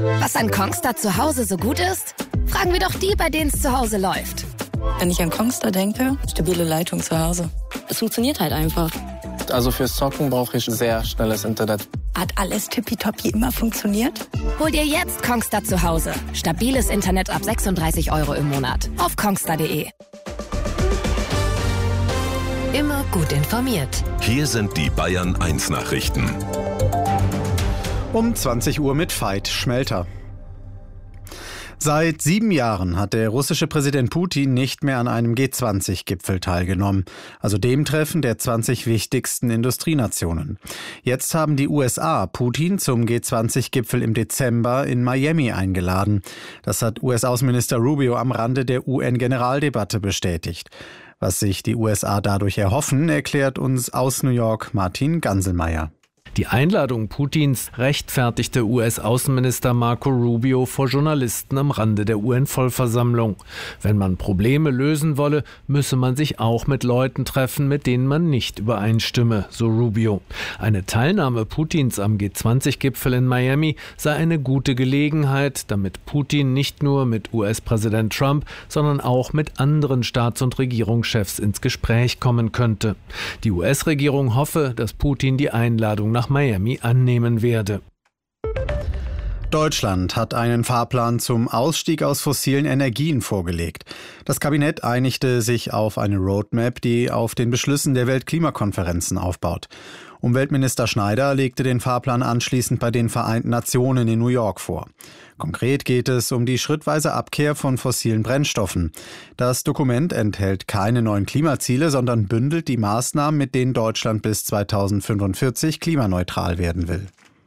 Was an Kongstar zu Hause so gut ist? Fragen wir doch die, bei denen es zu Hause läuft. Wenn ich an Kongstar denke, stabile Leitung zu Hause. Es funktioniert halt einfach. Also fürs Zocken brauche ich sehr schnelles Internet. Hat alles tippitoppi immer funktioniert? Hol dir jetzt Kongstar zu Hause. Stabiles Internet ab 36 € im Monat. Auf kongstar.de. Immer gut informiert. Hier sind die Bayern 1 Nachrichten. Um 20 Uhr mit Veit Schmelter. Seit 7 Jahren hat der russische Präsident Putin nicht mehr an einem G20-Gipfel teilgenommen, also dem Treffen der 20 wichtigsten Industrienationen. Jetzt haben die USA Putin zum G20-Gipfel im Dezember in Miami eingeladen. Das hat US-Außenminister Rubio am Rande der UN-Generaldebatte bestätigt. Was sich die USA dadurch erhoffen, erklärt uns aus New York Martin Ganselmeier. Die Einladung Putins rechtfertigte US-Außenminister Marco Rubio vor Journalisten am Rande der UN-Vollversammlung. Wenn man Probleme lösen wolle, müsse man sich auch mit Leuten treffen, mit denen man nicht übereinstimme, so Rubio. Eine Teilnahme Putins am G20-Gipfel in Miami sei eine gute Gelegenheit, damit Putin nicht nur mit US-Präsident Trump, sondern auch mit anderen Staats- und Regierungschefs ins Gespräch kommen könnte. Die US-Regierung hoffe, dass Putin die Einladung nach Miami annehmen werde. Deutschland hat einen Fahrplan zum Ausstieg aus fossilen Energien vorgelegt. Das Kabinett einigte sich auf eine Roadmap, die auf den Beschlüssen der Weltklimakonferenzen aufbaut. Umweltminister Schneider legte den Fahrplan anschließend bei den Vereinten Nationen in New York vor. Konkret geht es um die schrittweise Abkehr von fossilen Brennstoffen. Das Dokument enthält keine neuen Klimaziele, sondern bündelt die Maßnahmen, mit denen Deutschland bis 2045 klimaneutral werden will.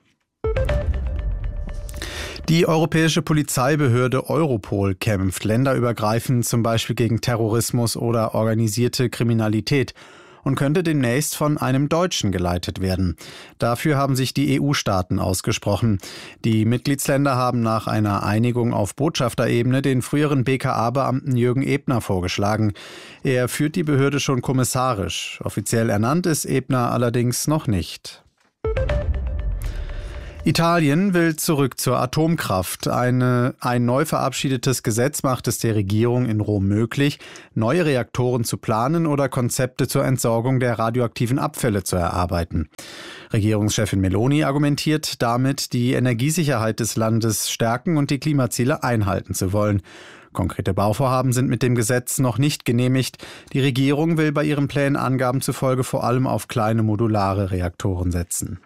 Die europäische Polizeibehörde Europol kämpft länderübergreifend zum Beispiel gegen Terrorismus oder organisierte Kriminalität und könnte demnächst von einem Deutschen geleitet werden. Dafür haben sich die EU-Staaten ausgesprochen. Die Mitgliedsländer haben nach einer Einigung auf Botschafterebene den früheren BKA-Beamten Jürgen Ebner vorgeschlagen. Er führt die Behörde schon kommissarisch. Offiziell ernannt ist Ebner allerdings noch nicht. Italien will zurück zur Atomkraft. Ein neu verabschiedetes Gesetz macht es der Regierung in Rom möglich, neue Reaktoren zu planen oder Konzepte zur Entsorgung der radioaktiven Abfälle zu erarbeiten. Regierungschefin Meloni argumentiert damit, die Energiesicherheit des Landes stärken und die Klimaziele einhalten zu wollen. Konkrete Bauvorhaben sind mit dem Gesetz noch nicht genehmigt. Die Regierung will bei ihren Plänen Angaben zufolge vor allem auf kleine modulare Reaktoren setzen.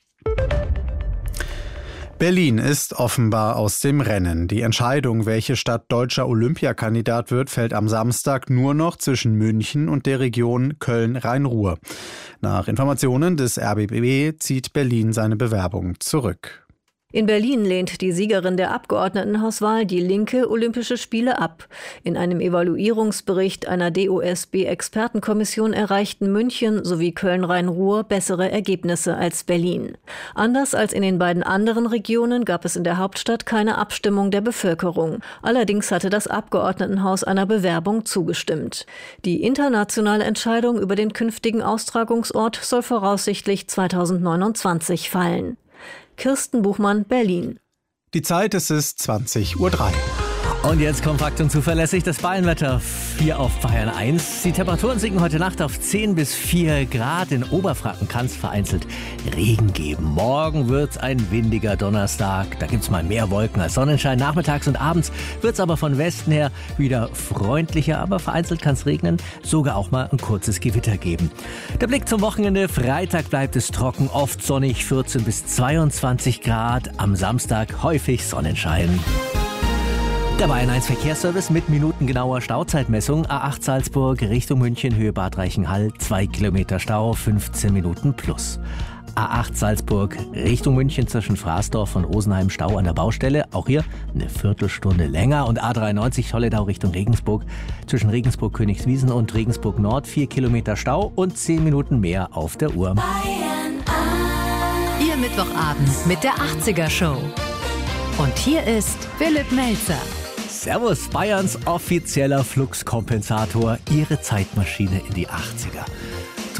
Berlin ist offenbar aus dem Rennen. Die Entscheidung, welche Stadt deutscher Olympiakandidat wird, fällt am Samstag nur noch zwischen München und der Region Köln-Rhein-Ruhr. Nach Informationen des RBB zieht Berlin seine Bewerbung zurück. In Berlin lehnt die Siegerin der Abgeordnetenhauswahl, die Linke, Olympische Spiele ab. In einem Evaluierungsbericht einer DOSB-Expertenkommission erreichten München sowie Köln-Rhein-Ruhr bessere Ergebnisse als Berlin. Anders als in den beiden anderen Regionen gab es in der Hauptstadt keine Abstimmung der Bevölkerung. Allerdings hatte das Abgeordnetenhaus einer Bewerbung zugestimmt. Die internationale Entscheidung über den künftigen Austragungsort soll voraussichtlich 2029 fallen. Kirsten Buchmann, Berlin. Die Zeit, es ist 20:03 Uhr. Und jetzt kompakt und zuverlässig das Bayernwetter hier auf Bayern 1. Die Temperaturen sinken heute Nacht auf 10 bis 4 Grad. In Oberfranken kann es vereinzelt Regen geben. Morgen wird es ein windiger Donnerstag. Da gibt es mal mehr Wolken als Sonnenschein. Nachmittags und abends wird es aber von Westen her wieder freundlicher. Aber vereinzelt kann es regnen, sogar auch mal ein kurzes Gewitter geben. Der Blick zum Wochenende. Freitag bleibt es trocken, oft sonnig, 14 bis 22 Grad. Am Samstag häufig Sonnenschein. Der Bayern 1 Verkehrsservice mit minutengenauer Stauzeitmessung. A8 Salzburg Richtung München, Höhe Bad Reichenhall, 2 Kilometer Stau, 15 Minuten plus. A8 Salzburg Richtung München zwischen Fraßdorf und Rosenheim, Stau an der Baustelle. Auch hier eine Viertelstunde länger. Und A93 Tolledau Richtung Regensburg zwischen Regensburg-Königswiesen und Regensburg Nord, 4 Kilometer Stau und 10 Minuten mehr auf der Uhr. Bayern 1. Ihr Mittwochabend mit der 80er Show. Und hier ist Philipp Melzer. Servus, Bayerns offizieller Fluxkompensator, Ihre Zeitmaschine in die 80er. Zum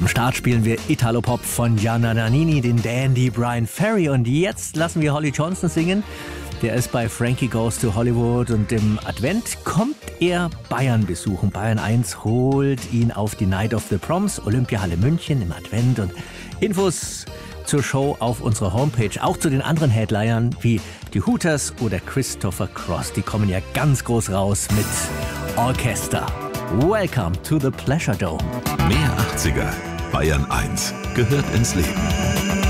Zum Start spielen wir Italo-Pop von Gianna Nannini, den Dandy Brian Ferry. Und jetzt lassen wir Holly Johnson singen. Der ist bei Frankie Goes to Hollywood und im Advent kommt er Bayern besuchen. Bayern 1 holt ihn auf die Night of the Proms, Olympiahalle München im Advent. Und Infos zur Show auf unserer Homepage, auch zu den anderen Headlinern wie die Hooters oder Christopher Cross. Die kommen ja ganz groß raus mit Orchester. Welcome to the Pleasure Dome. Mehr 80er. Bayern 1 gehört ins Leben.